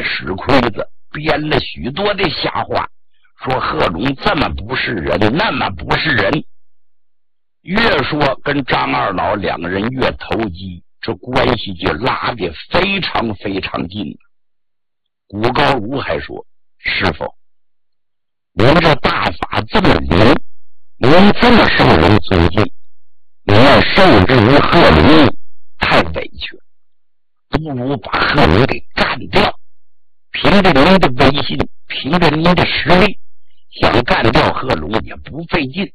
史魁子编了许多的瞎话，说贺龙这么不是人，那么不是人。越说跟张二老两个人越投机，这关系就拉得非常非常近。古高如还说：“师傅，您这大法这么灵，您这么受人尊敬，您要受制于贺龙太委屈了，不如把贺龙给干掉。凭着您的威信，凭着您的实力，想干掉贺龙也不费劲。”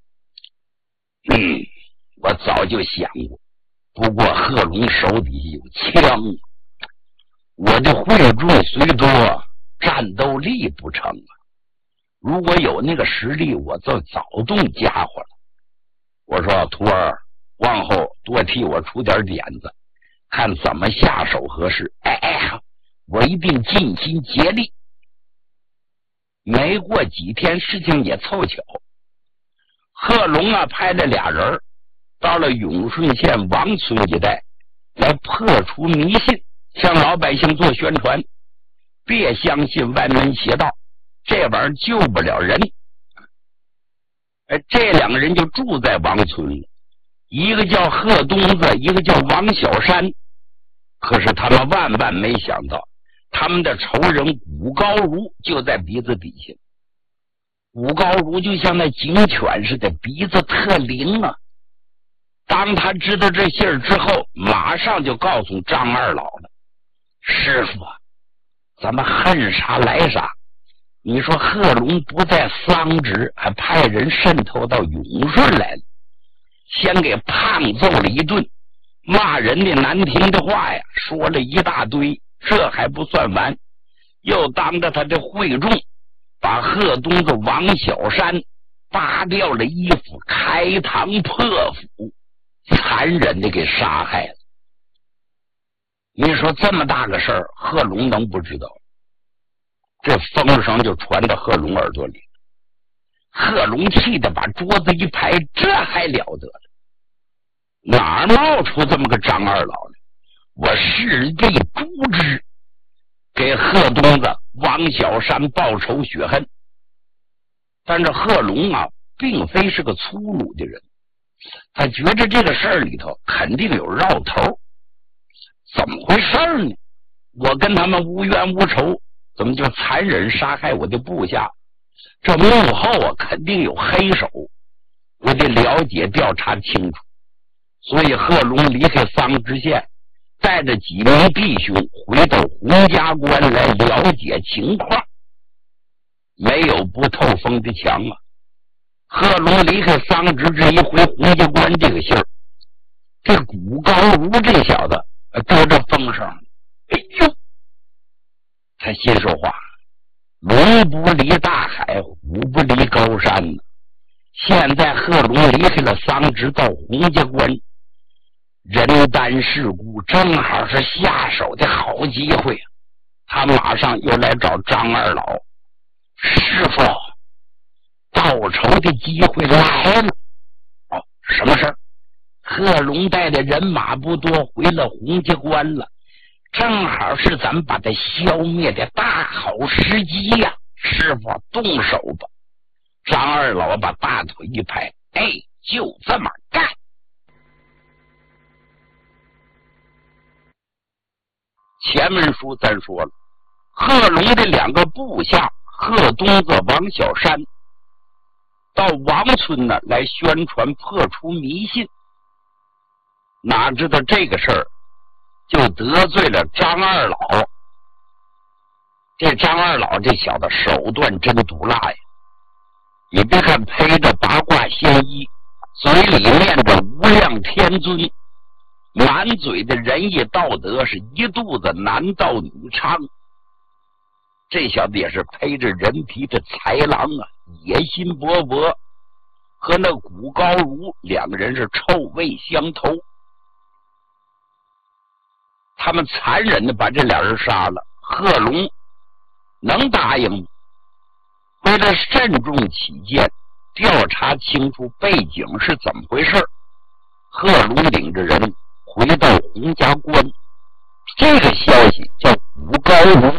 我早就想过，不过贺龙手底有枪，我的会众虽多，战斗力不成啊。如果有那个实力，我就早动家伙了。我说徒儿，往后多替我出点点子，看怎么下手合适。我一定尽心竭力。没过几天，事情也凑巧，贺龙派了俩人到了永顺县王村一带，来破除迷信，向老百姓做宣传，别相信歪门邪道，这玩意儿救不了人。这两个人就住在王村了，一个叫贺东子，一个叫王小山。可是他们万万没想到，他们的仇人古高如就在鼻子底下。古高如就像那警犬似的，鼻子特灵啊。当他知道这信儿之后，马上就告诉张二老了：“师傅，咱们恨啥来啥。你说贺龙不在桑植，还派人渗透到永顺来了，先给胖揍了一顿，骂人的难听的话呀，说了一大堆。这还不算完，又当着他的会众，把贺东子王小山扒掉了衣服，开膛破腹，残忍的给杀害了。你说这么大个事儿，贺龙能不知道？这风声就传到贺龙耳朵里，贺龙气得把桌子一拍，这还了得了？哪儿冒出这么个张二老呢？我势必诛之，给贺东子王小山报仇雪恨。但是贺龙并非是个粗鲁的人，他觉着这个事儿里头肯定有绕头。怎么回事呢？我跟他们无冤无仇，怎么就残忍杀害我的部下？这幕后肯定有黑手，我得了解调查清楚。所以贺龙离开桑植县，带着几名弟兄回到洪家关来了解情况。没有不透风的墙啊！贺龙离开桑植这一回洪家关这个信儿，这古高如这小子得着风声，哎呦，他心说话：龙不离大海，虎不离高山呢。现在贺龙离开了桑植，到洪家关，人单势孤，正好是下手的好机会。他马上又来找张二老：师傅，报仇的机会来了。什么事儿？贺龙带的人马不多，回了洪家关了，正好是咱们把他消灭的大好时机呀！师傅，动手吧！张二老把大腿一拍：就这么干！前文书咱说了，贺龙的两个部下贺东子、王小山到王村呢来宣传破除迷信，哪知道这个事儿就得罪了张二老。这张二老这小子手段真毒辣呀！你别看披着八卦仙衣，嘴里念着无量天尊，满嘴的仁义道德，是一肚子男盗女娼。这小子也是披着人皮的豺狼啊，野心勃勃，和那古高如两个人是臭味相投。他们残忍的把这俩人杀了，贺龙能答应吗？为了慎重起见，调查清楚背景是怎么回事，贺龙领着人回到洪家关。这个消息叫古高如